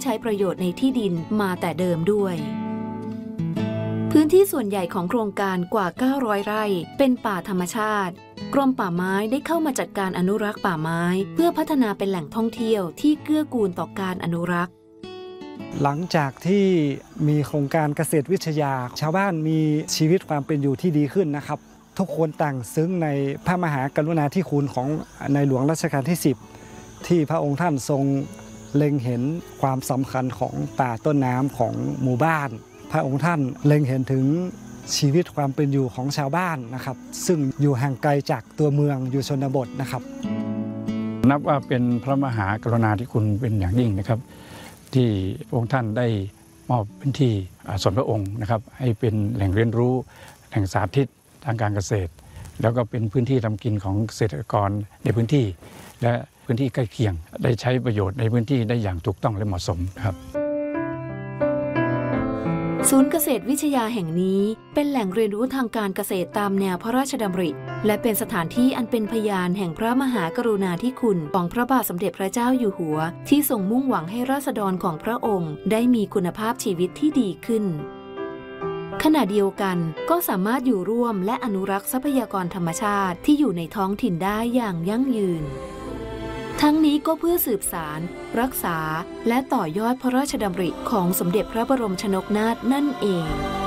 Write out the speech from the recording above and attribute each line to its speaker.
Speaker 1: ช้ประโยชน์ในที่ดินมาแต่เดิมด้วยพื้นที่ส่วนใหญ่ของโครงการกว่า900ไร่เป็นป่าธรรมชาติกรมป่าไม้ได้เข้ามาจัดการอนุรักษ์ป่าไม้เพื่อพัฒนาเป็นแหล่งท่องเที่ยวที่เกื้อกูลต่อการอนุรักษ์
Speaker 2: หลังจากที่มีโครงการเกษตรวิทยาชาวบ้านมีชีวิตความเป็นอยู่ที่ดีขึ้นนะครับทุกคนต่างซึ้งในพระมหากรุณาธิคุณของในหลวงรัชกาลที่10ที่พระองค์ท่านทรงเล็งเห็นความสำคัญของป่าต้นน้ำของหมู่บ้านพระองค์ท่านเล็งเห็นถึงชีวิตความเป็นอยู่ของชาวบ้านนะครับซึ่งอยู่ห่างไกลจากตัวเมืองอยู่ชนบทนะครับ
Speaker 3: นับว่าเป็นพระมหากรุณาธิคุณเป็นอย่างยิ่งนะครับที่พระองค์ท่านได้มอบพื้นที่ส่วนพระองค์นะครับให้เป็นแหล่งเรียนรู้แหล่งสาธิตทางการเกษตรแล้วก็เป็นพื้นที่ทำกินของเกษตรกรในพื้นที่และพื้นที่ใกล้เคียงได้ใช้ประโยชน์ในพื้นที่ได้อย่างถูกต้องและเหมาะสมครับ
Speaker 1: ศูนย์เกษตรวิทยาแห่งนี้เป็นแหล่งเรียนรู้ทางการเกษตรตามแนวพระราชดำริและเป็นสถานที่อันเป็นพยานแห่งพระมหากรุณาธิคุณของพระบาทสมเด็จพระเจ้าอยู่หัวที่ทรงมุ่งหวังให้ราษฎรของพระองค์ได้มีคุณภาพชีวิตที่ดีขึ้นขณะเดียวกันก็สามารถอยู่ร่วมและอนุรักษ์ทรัพยากรธรรมชาติที่อยู่ในท้องถิ่นได้อย่างยั่งยืนทั้งนี้ก็เพื่อสืบสานรักษาและต่อยอดพระราชดำริของสมเด็จพระบรมชนกนาถนั่นเอง